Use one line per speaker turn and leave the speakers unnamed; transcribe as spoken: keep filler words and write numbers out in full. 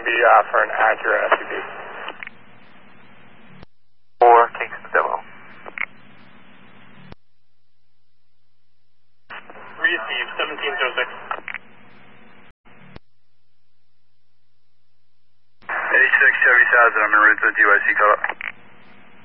be uh, for an Acura S U V.
Four, Kingston Demo.
Receive seventeen oh six.
eighty-six Chevy Thousand, I'm en route to the U I C call up.